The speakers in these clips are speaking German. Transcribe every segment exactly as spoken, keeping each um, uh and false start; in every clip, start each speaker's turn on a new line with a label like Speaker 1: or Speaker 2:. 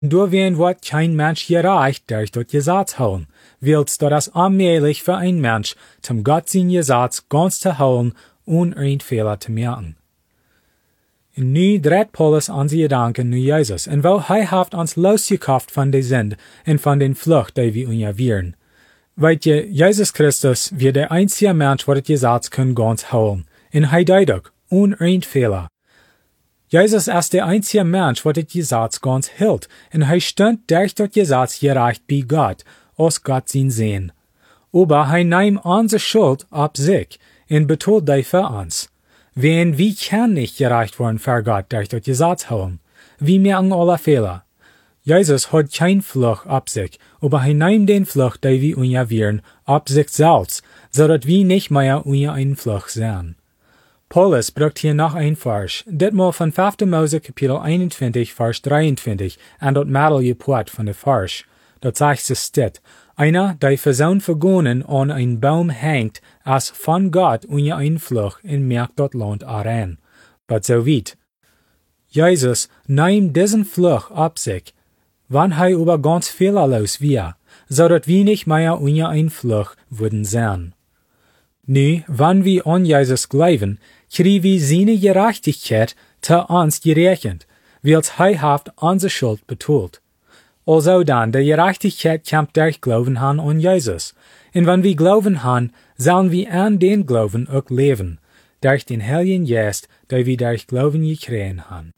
Speaker 1: Door wen wordt kein Mensch gereicht durch dort Gesetz holen, willst du das allmählich für ein Mensch zum Gott sein Gesetz ganz zu holen und ein Fehler zu merken. En nu dreht Paulus onze gedanken nu Jesus, en wel hij heeft ons losgekauft van de Sünde en van den Flucht, die wir unjavieren. Weet je, Jesus Christus wird der einzige Mensch, wat het Gesetz kann ganz holen, en hij deed ook, ohne ein Fehler. Jesus ist der einzige Mensch, wat het Gesetz ganz hielt, en hij stond durch das Gesetz gerecht bei Gott, aus Gott sein Sehen. Aber hij nahm onze Schuld auf sich, en betont die für uns. Wen wie kann nicht gerecht worden für Gott durch das Gesetz holen? Wir merken alle Fehler. Jesus hat kein Fluch ab sich, aber er nahm den Fluch, den wir unjavieren, ab sich selbst, so dass wir nicht mehr unter einen Fluch sehen. Paulus bringt hier noch ein Vers, ditmal von fünfte Mose Kapitel einundzwanzig, Vers dreiundzwanzig, und dort Mädel geport von der Vers. Dort sagt es steht, einer, der für sein Vergonnen an einen Baum hängt, als von Gott unter einen Fluch und merkt dort Land aran. But so weit. Jesus nahm diesen Fluch ab sich, wann er über ganz fehlerlos war, so dass wir nicht mehr unter einen Fluch würden sein. Nu, wann wir an Jesus glauben, kriegen wir seine Gerechtigkeit zu uns gerechnet, weil er hat unsere Schuld betont. Also dann, die Gerechtigkeit kommt durch Glauben an an Jesus. Und wenn wir glauben an, sollen wir an den Glauben auch leben, durch den Heiligen Geist, den wir durch Glauben gekriegt haben.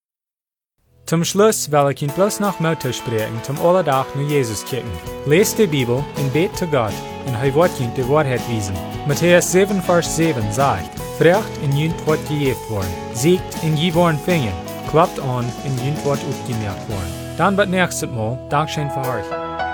Speaker 1: Zum Schluss will ich Ihnen bloß noch Mut sprechen, zum Allerdach nur Jesus kicken. Lest die Bibel und bet zu Gott, und er wird Ihnen die Wahrheit wiesen. Matthäus sieben, Vers sieben sagt, Frecht in Jünd wird gejeft worden, siegt in je worden fingen, klappt an in Jünd wird aufgemerkt worden. Dann bis nächstes Mal. Dankeschön für euch.